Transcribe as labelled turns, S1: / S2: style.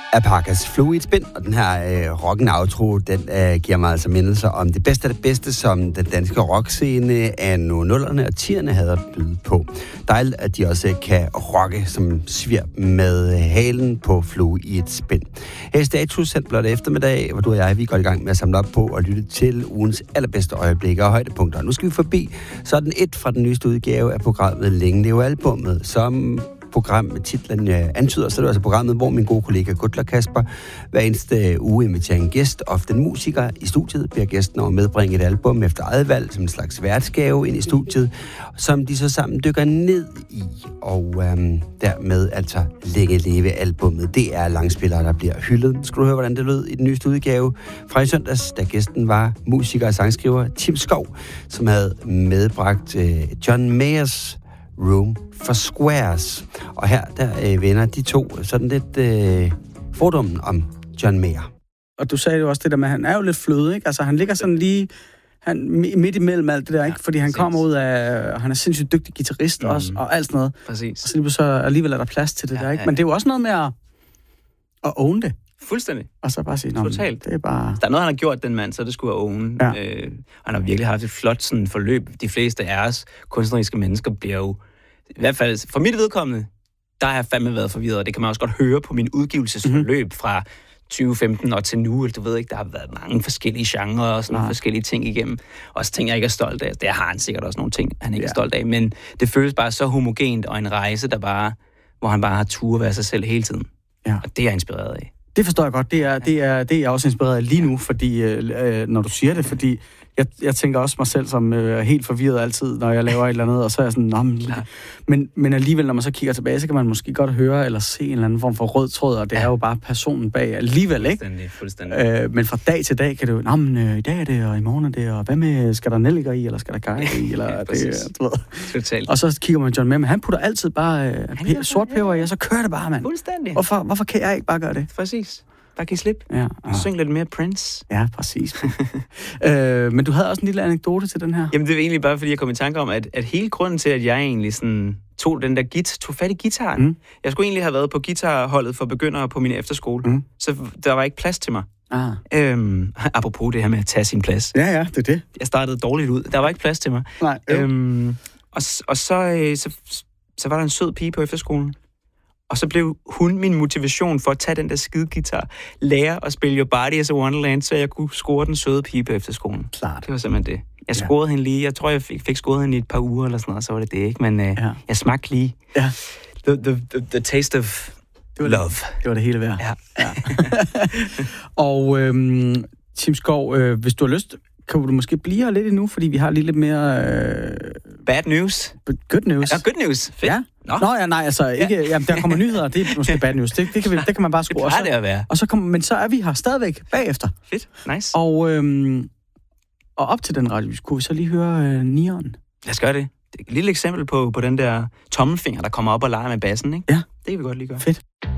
S1: Apakas Fluid Spin, og den her rocken outro, den giver mig altså mindelser om det bedste af det bedste, som den danske rockscene af 0'erne og 10'erne havde at byde på. Dejligt, at de også kan rocke som svir med halen på Fluid Spin. Her i Status sendt blot eftermiddag, hvor du og jeg, vi går i gang med at samle op på og lytte til ugens allerbedste øjeblikke og højdepunkter. Nu skal vi forbi sådan et fra den nyeste udgave af programmet Længe Leve Albummet, som program med titlen antyder, så er det altså programmet, hvor min gode kollega Gutler Kasper hver eneste uge inviterer en gæst, ofte en musiker i studiet, beder gæsten over medbringe et album efter eget valg, som en slags værtsgave ind i studiet, som de så sammen dykker ned i, og dermed altså Længe Leve Albummet. Det er langspillere, der bliver hyldet. Skal du høre, hvordan det lød i den nyeste udgave fra i søndags, da gæsten var musiker og sangskriver Tim Skov, som havde medbragt John Mayers Room for Squares. Og her, der vender de to sådan lidt fordommen om John Mayer.
S2: Og du sagde jo også det der med, at han er jo lidt fløde, ikke? Altså, han ligger sådan lige midt imellem alt det der, ikke? Fordi han kommer ud af, han er sindssygt dygtig guitarist også, og alt sådan noget.
S3: Præcis.
S2: Og så lige så alligevel er der plads til det der, ikke? Men det er jo også noget med at own det.
S3: Fuldstændig.
S2: Og så bare sige,
S3: totalt.
S2: Det er bare...
S3: Der er noget, han har gjort, den mand, så det skulle være own. Ja. Han har virkelig haft et flot sådan forløb. De fleste af os kunstneriske mennesker bliver jo, i hvert fald for mit vedkommende, der har jeg fandme været forvirret, og det kan man også godt høre på min udgivelsesforløb fra 2015 og til nu. Du ved ikke, der har været mange forskellige genrer og sådan nogle forskellige ting igennem. Også ting, jeg ikke er stolt af. Der har han sikkert også nogle ting, han ikke er stolt af. Men det føles bare så homogent, og en rejse, hvor han bare har tur at være sig selv hele tiden. Ja. Og det er jeg inspireret af. Det
S2: forstår jeg godt. Det er jeg også inspireret af lige nu, fordi, når du siger det, fordi jeg tænker også mig selv som helt forvirret altid, når jeg laver et eller andet, og så er jeg sådan, men alligevel, når man så kigger tilbage, så kan man måske godt høre eller se en eller anden form for rød tråd, og det er jo bare personen bag alligevel, ikke?
S3: Fuldstændig.
S2: Men fra dag til dag kan det jo, i dag er det, og i morgen er det, og hvad med, skal der nelliker i, eller skal der gejl i, eller det, du ved.
S3: Totalt.
S2: Og så kigger man John Mayer, men han putter altid bare sort peber i, og så kører det bare, mand.
S3: Fuldstændig.
S2: Hvorfor kan jeg ikke bare gøre det?
S3: Præcis. Bare give slip. Ja. Syng lidt mere Prince.
S2: Ja, præcis. Men du havde også en lille anekdote til den her.
S3: Jamen, det var egentlig bare, fordi jeg kom i tanke om, at hele grunden til, at jeg egentlig sådan tog fat i gitaren. Jeg skulle egentlig have været på guitarholdet for begyndere på min efterskole. Så der var ikke plads til mig. Apropos det her med at tage sin plads.
S2: Ja, det er det.
S3: Jeg startede dårligt ud. Der var ikke plads til mig.
S2: Nej.
S3: Og så var der en sød pige på efterskolen. Og så blev hun min motivation for at tage den der skide guitar, lære at spille Your Body as a Wonderland, så jeg kunne score den søde pige på efterskolen.
S2: Klart.
S3: Det var simpelthen det. Jeg scorede hende lige. Jeg tror, jeg fik scoret hende i et par uger eller sådan noget, så var det ikke. Men jeg smagte lige the taste of love.
S2: Det var det hele værd.
S3: Ja.
S2: Og Tim Skov, hvis du har lyst, kan du måske blive her lidt endnu, fordi vi har lige lidt mere...
S3: Bad news.
S2: Good news.
S3: Ja, good news. Fedt.
S2: Ja. Nå ja, nej, altså ikke... Jamen, der kommer nyheder, det er måske bad news. Det kan man bare skrue.
S3: Det plejer det at være.
S2: Og så men så er vi her stadigvæk bagefter.
S3: Fedt. Nice.
S2: Og op til den radio, kunne vi så lige høre Neon.
S3: Lad os gøre det. Det er et lille eksempel på den der tommelfinger, der kommer op og leger med bassen, ikke?
S2: Ja.
S3: Det kan vi godt lige gøre.
S2: Fedt.